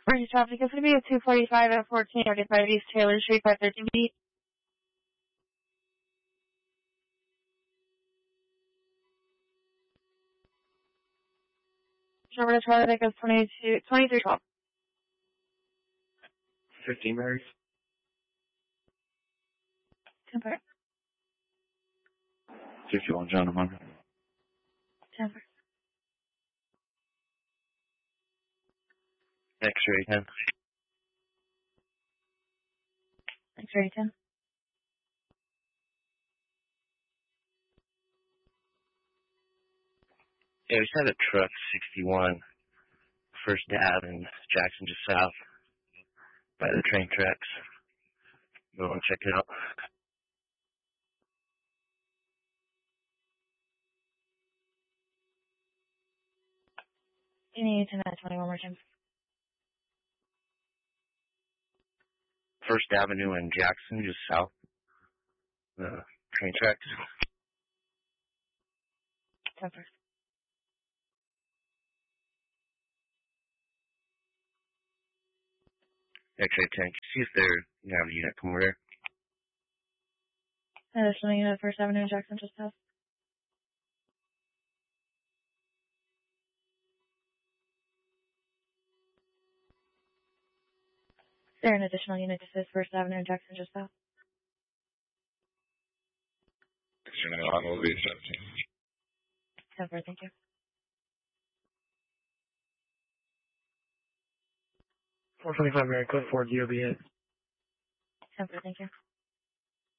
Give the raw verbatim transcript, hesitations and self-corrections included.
Emergency traffic is going to be at two forty-five at fourteen thirty-five East Taylor Street, five thirteen B. Number to traffic is twenty-two, twenty-three twelve. fifteen Mary. Temper. fifty-one John Amanda. Temper. X-ray ten. X-ray ten. Yeah, we just had a truck, sixty-one, First Ave in Jackson, just south, by the train tracks. Go and check it out. You need to know twenty-one more times. First Avenue in Jackson, just south, the train tracks. Temper. X-ray ten. Can you see if they're, you have a unit come over there? Additional unit, First Avenue, Jackson, just south. Is there an additional unit that says First Avenue, Jackson, just south? Unit on will be seventeen. Temper, thank you. four twenty-five Mary, code four, D O B A. Temper, thank you.